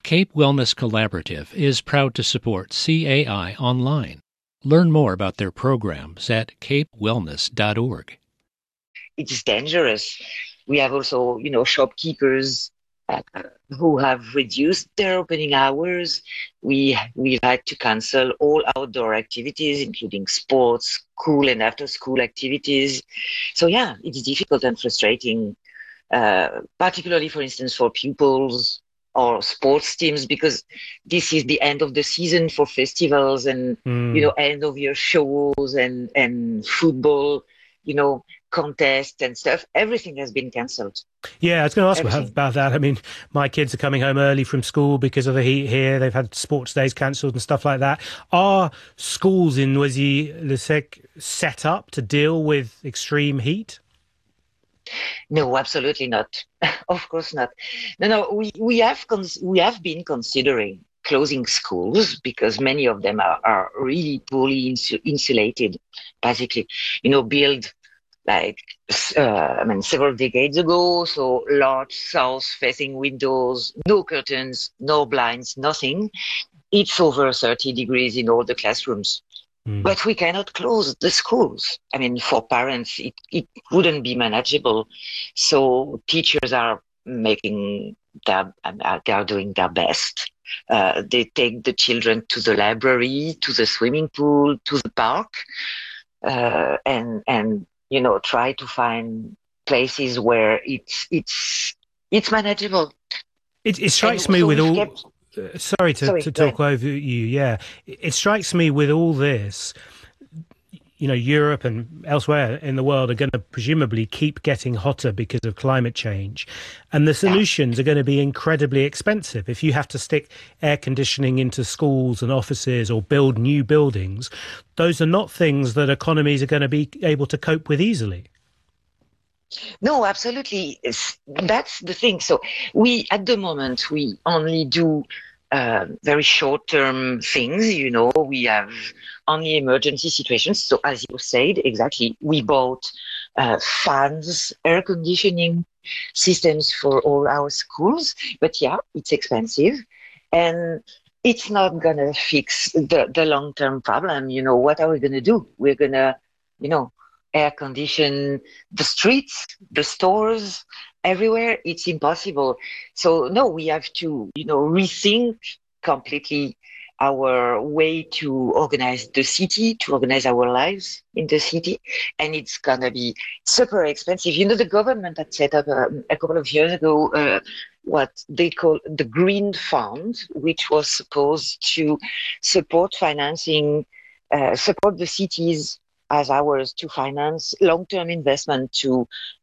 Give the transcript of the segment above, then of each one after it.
Cape Wellness Collaborative is proud to support CAI Online. Learn more about their programs at capewellness.org. It's dangerous. We have also, shopkeepers who have reduced their opening hours. We've had to cancel all outdoor activities, including sports, school and after school activities. So yeah, it's difficult and frustrating, particularly, for instance, for pupils or sports teams, because this is the end of the season for festivals and, end of year shows and football, contests and stuff. Everything has been cancelled. Yeah, I was going to ask about that. I mean, my kids are coming home early from school because of the heat here. They've had sports days cancelled and stuff like that. Are schools in Noisy-le-Sec set up to deal with extreme heat? No, absolutely not. Of course not. No, we have been considering closing schools because many of them are really poorly insulated, basically, built like, several decades ago. So large south-facing windows, no curtains, no blinds, nothing. It's over 30 degrees in all the classrooms. But we cannot close the schools. I mean, for parents, it wouldn't be manageable. So teachers are they are doing their best. They take the children to the library, to the swimming pool, to the park, and try to find places where it's manageable. It strikes me with all. Sorry to talk over you. Yeah, it strikes me with all this. Europe and elsewhere in the world are going to presumably keep getting hotter because of climate change. And the solutions are going to be incredibly expensive. If you have to stick air conditioning into schools and offices or build new buildings, those are not things that economies are going to be able to cope with easily. No, absolutely. That's the thing. So at the moment, we only do very short-term things. We have only emergency situations. So as you said, exactly, we bought fans, air conditioning systems for all our schools. But yeah, it's expensive. And it's not going to fix the long-term problem. What are we going to do? We're going to, air condition the streets, the stores, everywhere. It's impossible. So no, we have to, rethink completely our way to organize the city, to organize our lives in the city. And it's going to be super expensive. The government had set up a couple of years ago what they call the Green Fund, which was supposed to support financing, support the cities as ours to finance long-term investment to,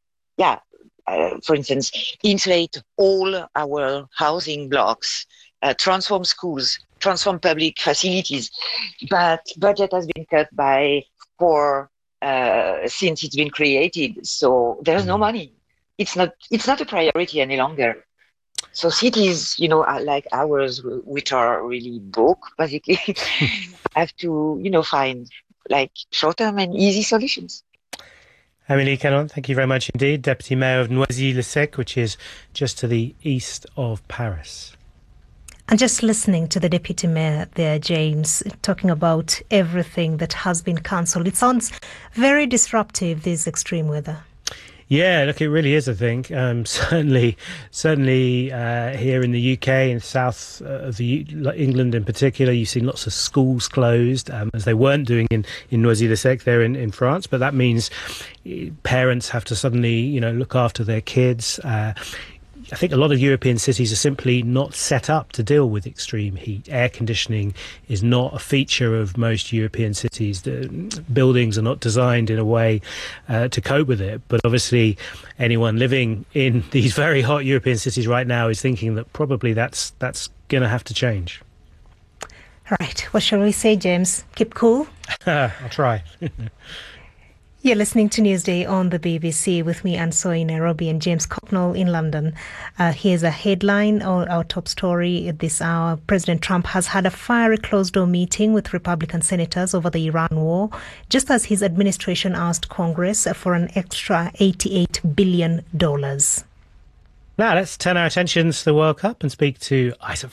for instance, insulate all our housing blocks, transform schools, transform public facilities. But budget has been cut by 4 since it's been created. So there's no money. It's not a priority any longer. So cities, like ours, which are really broke, basically, have to, find like short-term and easy solutions. Amélie Canon, thank you very much indeed. Deputy Mayor of Noisy-le-Sec, which is just to the east of Paris. And just listening to the Deputy Mayor there, James, talking about everything that has been cancelled. It sounds very disruptive, this extreme weather. Yeah, look, it really is, I think. Certainly here in the UK and south of England in particular, you've seen lots of schools closed, as they weren't doing in Noisy-le-Sec there in France. But that means parents have to suddenly, look after their kids. I think a lot of European cities are simply not set up to deal with extreme heat. Air conditioning is not a feature of most European cities. The buildings are not designed in a way to cope with it. But obviously, anyone living in these very hot European cities right now is thinking that probably that's going to have to change. All right. What shall we say, James? Keep cool? I'll try. You're listening to Newsday on the BBC with me, Anne Soy, in Nairobi, and James Cocknell in London. Here's a headline on our top story at this hour. President Trump has had a fiery closed-door meeting with Republican senators over the Iran war, just as his administration asked Congress for an extra $88 billion. Now let's turn our attention to the World Cup and speak to Isaac